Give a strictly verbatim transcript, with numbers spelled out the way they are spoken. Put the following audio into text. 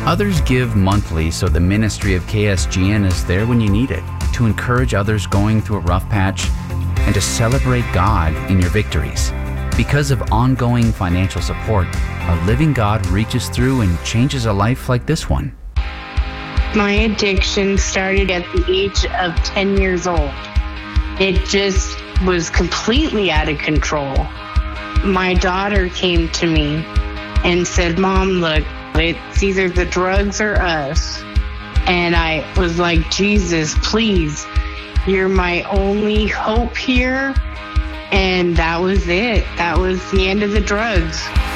Others give monthly, so the ministry of K S G N is there when you need it, to encourage others going through a rough patch and to celebrate God in your victories. Because of ongoing financial support, a living God reaches through and changes a life like this one. My addiction started at the age of ten years old. It just was completely out of control. My daughter came to me and said, "Mom, look, it's either the drugs or us." And I was like, "Jesus, please, you're my only hope here." And that was it. That was the end of the drugs.